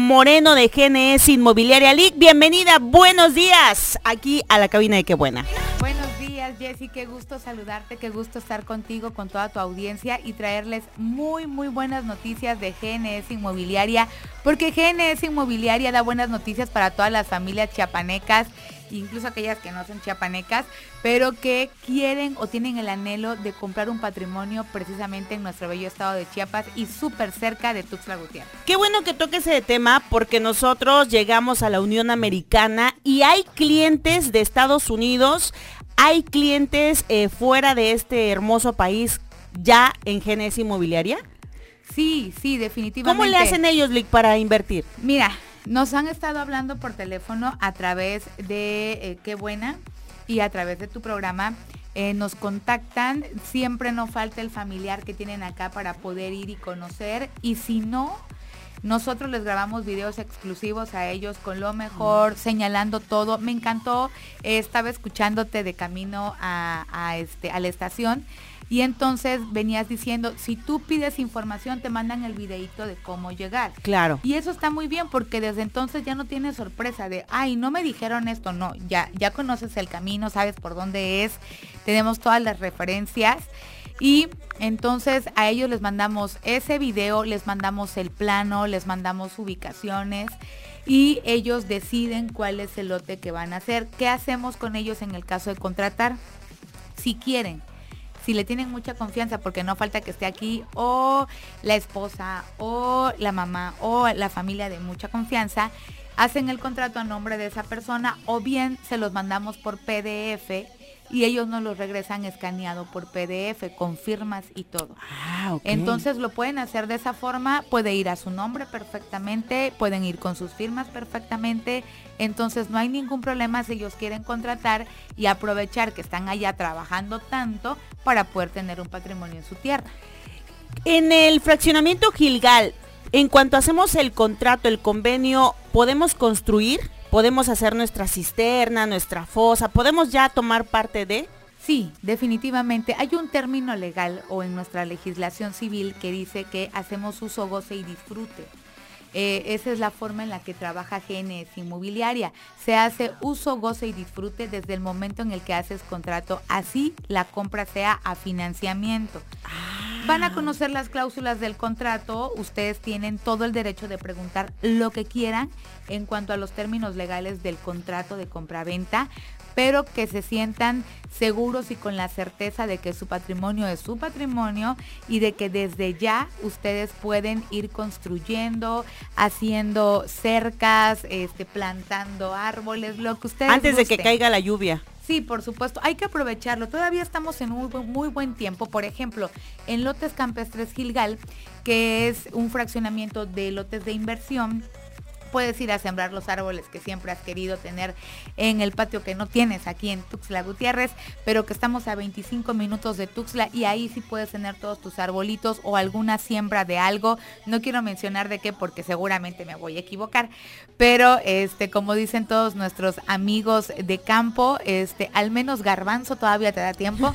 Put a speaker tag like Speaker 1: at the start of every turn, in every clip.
Speaker 1: Moreno de GNS Inmobiliaria Lic. Bienvenida, buenos días, aquí a la cabina de Qué Buena.
Speaker 2: Buenos días, Jessy, qué gusto saludarte, qué gusto estar contigo, con toda tu audiencia y traerles muy buenas noticias de GNS Inmobiliaria, porque GNS Inmobiliaria da buenas noticias para todas las familias chiapanecas, incluso aquellas que no son chiapanecas, pero que quieren o tienen el anhelo de comprar un patrimonio precisamente en nuestro bello estado de Chiapas y súper cerca de Tuxtla Gutiérrez.
Speaker 1: Qué bueno que toque ese tema, porque nosotros llegamos a la Unión Americana y hay clientes de Estados Unidos, hay clientes fuera de este hermoso país ya en GNS Inmobiliaria.
Speaker 2: Sí, definitivamente.
Speaker 1: ¿Cómo le hacen ellos, Lic, para invertir?
Speaker 2: Mira, nos han estado hablando por teléfono a través de Qué Buena y a través de tu programa. Nos contactan, siempre no falta el familiar que tienen acá para poder ir y conocer, y si no, nosotros les grabamos videos exclusivos a ellos con lo mejor, señalando todo. Me encantó, estaba escuchándote de camino a la estación. Y entonces venías diciendo, si tú pides información, te mandan el videito de cómo llegar.
Speaker 1: Claro.
Speaker 2: Y eso está muy bien, porque desde entonces ya no tienes sorpresa de, ay, no me dijeron esto, no, ya conoces el camino, sabes por dónde es, tenemos todas las referencias. Y entonces a ellos les mandamos ese video, les mandamos el plano, les mandamos ubicaciones y ellos deciden cuál es el lote que van a hacer. ¿Qué hacemos con ellos en el caso de contratar? Si quieren, si le tienen mucha confianza, porque no falta que esté aquí o la esposa o la mamá o la familia de mucha confianza, hacen el contrato a nombre de esa persona, o bien se los mandamos por PDF y ellos nos los regresan escaneado por PDF con firmas y todo.
Speaker 1: Okay.
Speaker 2: Entonces lo pueden hacer de esa forma, puede ir a su nombre perfectamente, pueden ir con sus firmas perfectamente. Entonces no hay ningún problema si ellos quieren contratar y aprovechar que están allá trabajando tanto para poder tener un patrimonio en su tierra.
Speaker 1: En el fraccionamiento Gilgal, en cuanto hacemos el contrato, el convenio, ¿podemos construir? ¿Podemos hacer nuestra cisterna, nuestra fosa? ¿Podemos ya tomar parte de?
Speaker 2: Sí, definitivamente. Hay un término legal o en nuestra legislación civil que dice que hacemos uso, goce y disfrute. Esa es la forma en la que trabaja GNS Inmobiliaria. Se hace uso, goce y disfrute desde el momento en el que haces contrato, así la compra sea a financiamiento. Van a conocer las cláusulas del contrato, ustedes tienen todo el derecho de preguntar lo que quieran en cuanto a los términos legales del contrato de compraventa, pero que se sientan seguros y con la certeza de que su patrimonio es su patrimonio y de que desde ya ustedes pueden ir construyendo, haciendo cercas, plantando árboles, lo que ustedes
Speaker 1: antes
Speaker 2: gusten.
Speaker 1: de que caiga la lluvia.
Speaker 2: Sí, por supuesto, hay que aprovecharlo. Todavía estamos en un muy buen tiempo. Por ejemplo, en Lotes Campestres Gilgal, que es un fraccionamiento de lotes de inversión, puedes ir a sembrar los árboles que siempre has querido tener en el patio que no tienes aquí en Tuxtla Gutiérrez, pero que estamos a 25 minutos de Tuxtla, y ahí sí puedes tener todos tus arbolitos o alguna siembra de algo. No quiero mencionar de qué porque seguramente me voy a equivocar, pero como dicen todos nuestros amigos de campo, al menos garbanzo todavía te da tiempo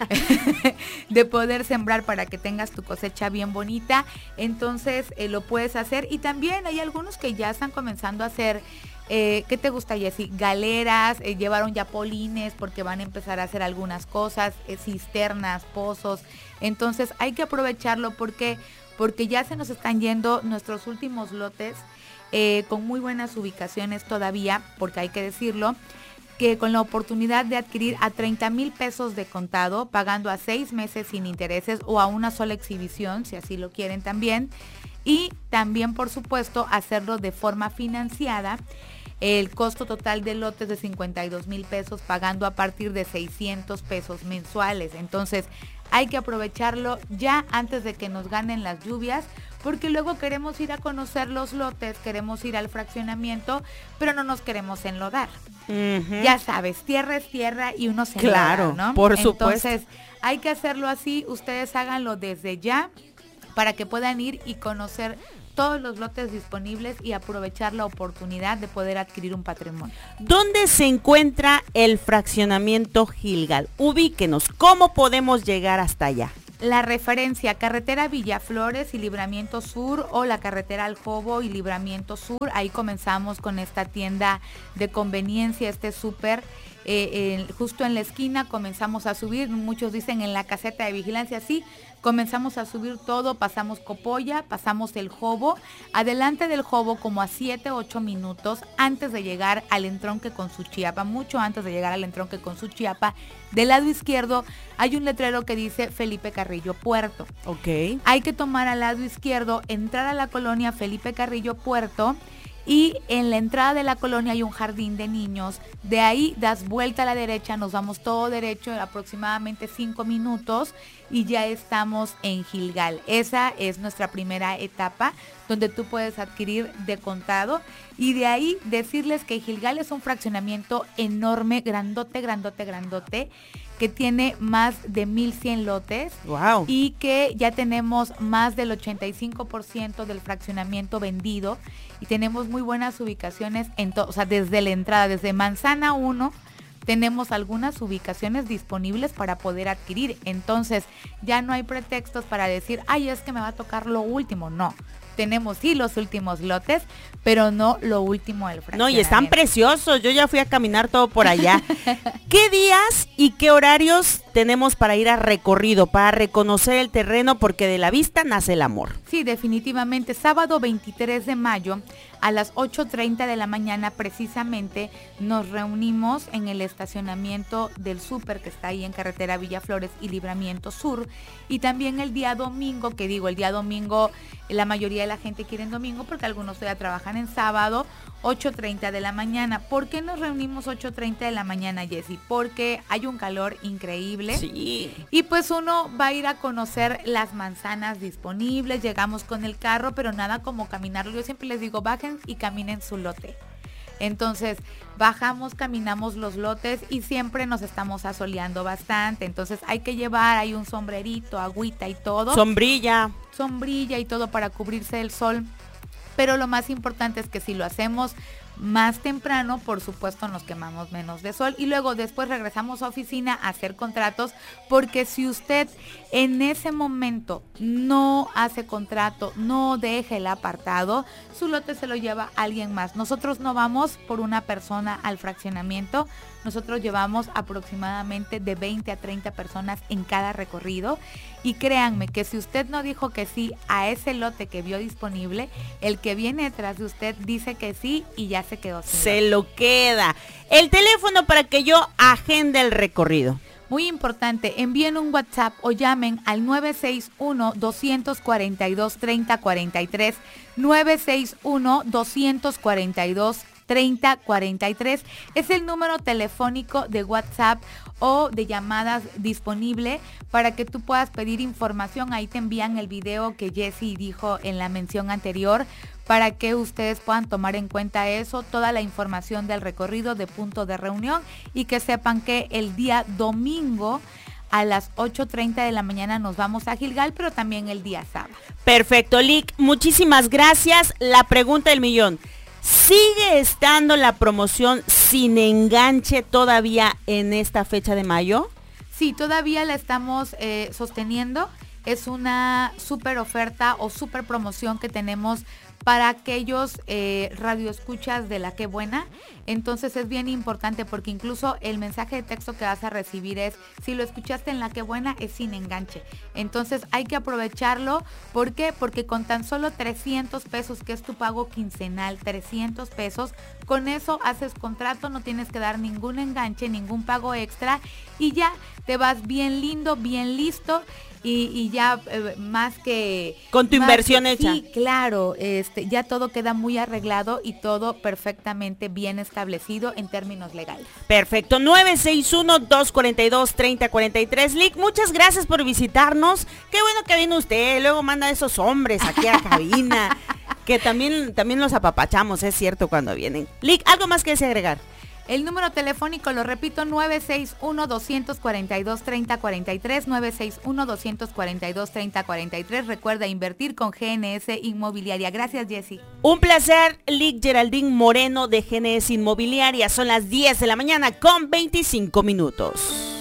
Speaker 2: de poder sembrar para que tengas tu cosecha bien bonita. Entonces lo puedes hacer, y también hay algunos que ya están comenzando a hacer, ¿qué te gusta, Jessy? Galeras, llevaron ya polines porque van a empezar a hacer algunas cosas, cisternas, pozos. Entonces hay que aprovecharlo porque ya se nos están yendo nuestros últimos lotes con muy buenas ubicaciones todavía, porque hay que decirlo, que con la oportunidad de adquirir a 30,000 pesos de contado, pagando a 6 meses sin intereses o a una sola exhibición, si así lo quieren también. Y también, por supuesto, hacerlo de forma financiada. El costo total del lote es de 52,000 pesos, pagando a partir de 600 pesos mensuales. Entonces, hay que aprovecharlo ya antes de que nos ganen las lluvias, porque luego queremos ir a conocer los lotes, queremos ir al fraccionamiento, pero no nos queremos enlodar. Uh-huh. Ya sabes, tierra es tierra y uno se enloda,
Speaker 1: claro,
Speaker 2: ¿no?
Speaker 1: Por supuesto.
Speaker 2: Entonces, hay que hacerlo así. Ustedes háganlo desde ya, para que puedan ir y conocer todos los lotes disponibles y aprovechar la oportunidad de poder adquirir un patrimonio.
Speaker 1: ¿Dónde se encuentra el fraccionamiento Gilgal? Ubíquenos, ¿cómo podemos llegar hasta allá?
Speaker 2: la referencia carretera Villaflores y Libramiento Sur o la carretera Aljobo y Libramiento Sur. Ahí comenzamos con esta tienda de conveniencia, este súper. Justo en la esquina comenzamos a subir, muchos dicen en la caseta de vigilancia, sí, comenzamos a subir todo, pasamos Copolla, pasamos el Jobo, adelante del Jobo como a 7-8 minutos antes de llegar al entronque con Suchiapa, mucho antes de llegar al entronque con Suchiapa, del lado izquierdo hay un letrero que dice Felipe Carrillo Puerto.
Speaker 1: Ok.
Speaker 2: Hay que tomar al lado izquierdo, entrar a la colonia Felipe Carrillo Puerto, y en la entrada de la colonia hay un jardín de niños. De ahí das vuelta a la derecha, nos vamos todo derecho, aproximadamente 5 minutos y ya estamos en Gilgal. Esa es nuestra primera etapa donde tú puedes adquirir de contado. Y de ahí decirles que Gilgal es un fraccionamiento enorme, grandote, que tiene más de 1,100 lotes.
Speaker 1: Wow.
Speaker 2: Y que ya tenemos más del 85% del fraccionamiento vendido y tenemos muy buenas ubicaciones o sea, desde la entrada, desde Manzana 1, tenemos algunas ubicaciones disponibles para poder adquirir. Entonces, ya no hay pretextos para decir, ay, es que me va a tocar lo último. No. Tenemos sí los últimos lotes, pero no lo último del fraccionamiento.
Speaker 1: No, y están preciosos. Yo ya fui a caminar todo por allá. ¿Qué días y qué horarios tenemos para ir a recorrido, para reconocer el terreno? Porque de la vista nace el amor.
Speaker 2: Sí, definitivamente. Sábado 23 de mayo a las 8:30 de la mañana precisamente nos reunimos en el estacionamiento del súper que está ahí en carretera Villaflores y Libramiento Sur. Y también el día domingo, el día domingo la mayoría de la gente quiere en domingo porque algunos todavía trabajan en sábado, 8:30 de la mañana. ¿Por qué nos reunimos 8:30 de la mañana, Jessy? Porque hay un calor increíble.
Speaker 1: Sí.
Speaker 2: Y pues uno va a ir a conocer las manzanas disponibles, llegamos con el carro, pero nada como caminarlo. Yo siempre les digo, bajen y caminen su lote. Entonces, bajamos, caminamos los lotes y siempre nos estamos asoleando bastante. Entonces, hay que llevar ahí un sombrerito, agüita y todo.
Speaker 1: Sombrilla
Speaker 2: Y todo para cubrirse del sol. Pero lo más importante es que si lo hacemos más temprano, por supuesto nos quemamos menos de sol y luego después regresamos a oficina a hacer contratos, porque si usted en ese momento no hace contrato, no deja el apartado, su lote se lo lleva alguien más. Nosotros no vamos por una persona al fraccionamiento, nosotros llevamos aproximadamente de 20 a 30 personas en cada recorrido y créanme que si usted no dijo que sí a ese lote que vio disponible, el que viene detrás de usted dice que sí y ya se quedó sin
Speaker 1: se lo queda. El teléfono para que yo agende el recorrido.
Speaker 2: Muy importante, envíen un WhatsApp o llamen al 961-242-3043, 961-242-3043. Es el número telefónico de WhatsApp o de llamadas disponible para que tú puedas pedir información. Ahí te envían el video que Jessy dijo en la mención anterior, para que ustedes puedan tomar en cuenta eso, toda la información del recorrido de punto de reunión y que sepan que el día domingo a las 8:30 de la mañana nos vamos a Gilgal, pero también el día sábado.
Speaker 1: Perfecto, Lic, muchísimas gracias. La pregunta del millón, ¿sigue estando la promoción sin enganche todavía en esta fecha de mayo?
Speaker 2: Sí, todavía la estamos sosteniendo. Es una súper oferta o súper promoción que tenemos para aquellos radioescuchas de La Qué Buena. Entonces es bien importante porque incluso el mensaje de texto que vas a recibir es, si lo escuchaste en La Qué Buena, es sin enganche. Entonces hay que aprovecharlo. ¿Por qué? Porque con tan solo 300 pesos, que es tu pago quincenal, 300 pesos, con eso haces contrato, no tienes que dar ningún enganche, ningún pago extra y ya te vas bien lindo, bien listo. Y ya más que...
Speaker 1: Con tu inversión hecha.
Speaker 2: Sí, claro, ya todo queda muy arreglado y todo perfectamente bien establecido en términos legales.
Speaker 1: Perfecto, 961-242-3043. Lic, muchas gracias por visitarnos. Qué bueno que vino usted, luego manda a esos hombres aquí a la cabina, que también los apapachamos, es cierto, cuando vienen. Lic, ¿algo más que desea agregar?
Speaker 2: El número telefónico, lo repito, 961-242-3043, 961-242-3043. Recuerda invertir con GNS Inmobiliaria. Gracias, Jessy.
Speaker 1: Un placer, Lic Geraldine Moreno de GNS Inmobiliaria. Son las 10 de la mañana con 25 minutos.